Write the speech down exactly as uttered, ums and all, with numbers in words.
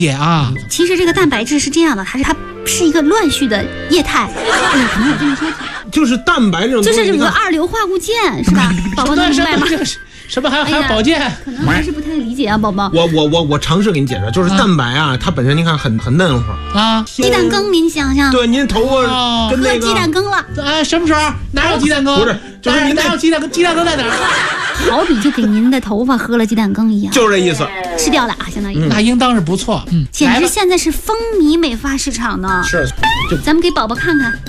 也啊， 其实这个蛋白质是这样的，它是它是一个乱序的液态，嗯，可能有这么说。 就是蛋白这种东西， 就是有个二硫化物键，是吧？宝宝能明白吗？ 什么还有还有保健？ 可能还是不太理解啊，宝宝。 我我我我尝试给你解释，就是蛋白啊，它本身你看很很嫩滑啊。 鸡蛋羹，您想想， 对，您头发跟那个鸡蛋羹了。 哎，什么时候？哪有鸡蛋羹？ 不是，就是您哪有鸡蛋羹？鸡蛋羹在哪儿？ 好比就给您的头发喝了鸡蛋羹一样， 就是这意思， 吃掉了啊，相当于。 那应当是不错，嗯， 简直现在是风靡美发市场呢。 是， 咱们给宝宝看看。